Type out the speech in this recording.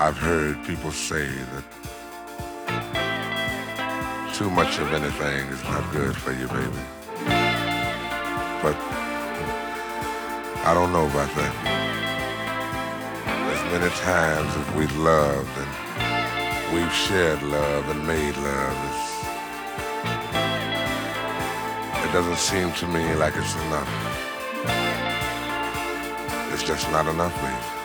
I've heard people say that too much of anything is not good for you, baby. But I don't know about that. As many times as we've loved and we've shared love and made love, it doesn't seem to me like it's enough. It's just not enough, baby.